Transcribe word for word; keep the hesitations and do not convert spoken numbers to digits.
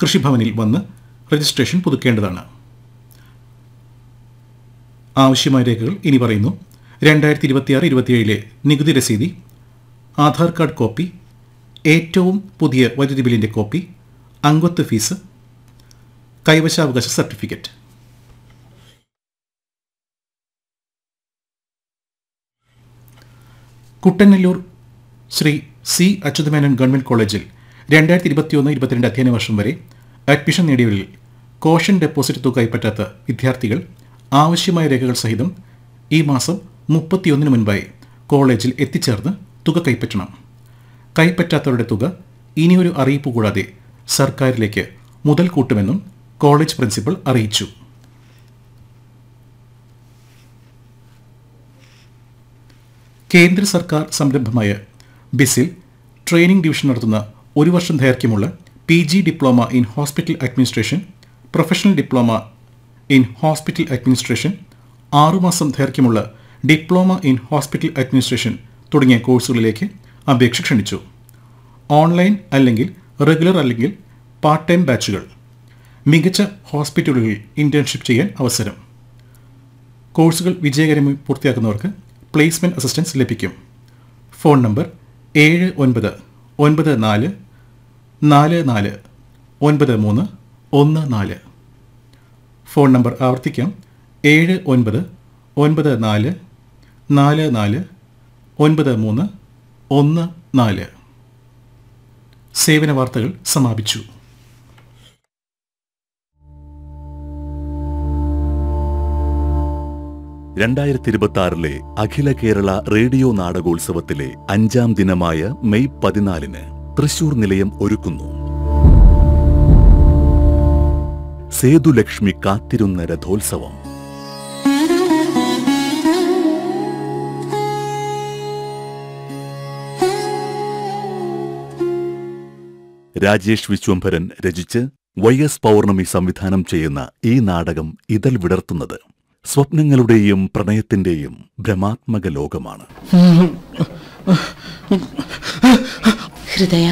കൃഷിഭവനിൽ വന്ന് രജിസ്ട്രേഷൻ പുതുക്കേണ്ടതാണ്. ആവശ്യമായ രേഖകൾ ഇനി പറയുന്നു. രണ്ടായിരത്തി ഇരുപത്തിയാറ് ഇരുപത്തിയേഴിലെ നികുതി രസീതി, ആധാർ കാർഡ് കോപ്പി, ഏറ്റവും പുതിയ വൈദ്യുതി ബില്ലിൻ്റെ കോപ്പി, അംഗത്വ fees, കൈവശാവകാശ certificate. Kuttanellur Shri C Achutha Menon government കോളേജിൽ രണ്ടായിരത്തി ഇരുപത്തിയൊന്ന് ഇരുപത്തിരണ്ട് അധ്യയന വർഷം വരെ അഡ്മിഷൻ നേടിയവരിൽ കോഷൻ ഡെപ്പോസിറ്റ് തുക കൈപ്പറ്റാത്ത വിദ്യാർത്ഥികൾ ആവശ്യമായ രേഖകൾ സഹിതം ഈ മാസം മുപ്പത്തിയൊന്നിന് മുൻപായി കോളേജിൽ എത്തിച്ചേർന്ന് തുക കൈപ്പറ്റണം. കൈപ്പറ്റാത്തവരുടെ തുക ഇനിയൊരു അറിയിപ്പ് കൂടാതെ സർക്കാരിലേക്ക് മുതൽ കൂട്ടുമെന്നും കോളേജ് പ്രിൻസിപ്പൽ അറിയിച്ചു. കേന്ദ്ര സർക്കാർ സംരംഭമായ ബിസിൽ ട്രെയിനിംഗ് ഡിവിഷൻ നടത്തുന്ന ഒരു വർഷം ദൈർഘ്യമുള്ള P G diploma in hospital administration, professional diploma in hospital administration, ആറുമാസം ദൈർഘ്യമുള്ള ഡിപ്ലോമ ഇൻ ഹോസ്പിറ്റൽ അഡ്മിനിസ്ട്രേഷൻ തുടങ്ങിയ കോഴ്സുകളിലേക്ക് അപേക്ഷ ക്ഷണിച്ചു. ഓൺലൈൻ അല്ലെങ്കിൽ റെഗുലർ അല്ലെങ്കിൽ പാർട്ട് ടൈം ബാച്ചുകൾ. മികച്ച ഹോസ്പിറ്റലുകളിൽ ഇന്റേൺഷിപ്പ് ചെയ്യാൻ അവസരം. കോഴ്സുകൾ വിജയകരമായി പൂർത്തിയാക്കുന്നവർക്ക് പ്ലേസ്മെൻറ്റ് അസിസ്റ്റൻസ് ലഭിക്കും. ഫോൺ നമ്പർ ഏഴ് ഒൻപത് ഒൻപത് നാല് നാല് നാല് ഒൻപത് മൂന്ന് ഒന്ന് നാല്. ഫോൺ നമ്പർ ആവർത്തിക്കാം. ഏഴ് ഒൻപത് ഒൻപത് നാല് നാല് നാല് ഒൻപത് മൂന്ന് ഒന്ന് നാല്. സേവന വാർത്തകൾ സമാപിച്ചു. രണ്ടായിരത്തി ഇരുപത്തി ആറിലെ അഖില കേരള റേഡിയോ നാടകോത്സവത്തിലെ അഞ്ചാം ദിനമായ മെയ് പതിനാലിന് തൃശൂർ നിലയം ഒരുക്കുന്നു സേതുലക്ഷ്മി കാത്തിരുന്ന രഥോത്സവം. രാജേഷ് വിശ്വംഭരൻ രചിച്ച് വൈ എസ് പൗർണമി സംവിധാനം ചെയ്യുന്ന ഈ നാടകം ഇതൾ വിടർത്തുന്നത് സ്വപ്നങ്ങളുടെയും പ്രണയത്തിന്റെയും ഭ്രമാത്മക ലോകമാണ്. ഹൃദയ,